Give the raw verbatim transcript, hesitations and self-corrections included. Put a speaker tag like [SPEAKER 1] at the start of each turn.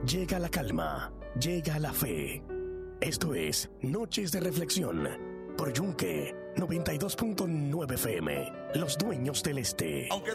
[SPEAKER 1] llega la calma, llega la fe. Esto es Noches de Reflexión por Yunque noventa y dos punto nueve F M, los dueños del este.
[SPEAKER 2] Aunque